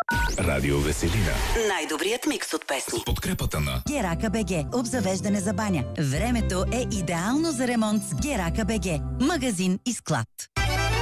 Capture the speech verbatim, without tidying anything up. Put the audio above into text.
Радио Веселина. Най-добрият микс от песни. С подкрепата на Герака БГ. Обзавеждане за баня. Времето е идеално за ремонт с Герака БГ. Магазин и склад.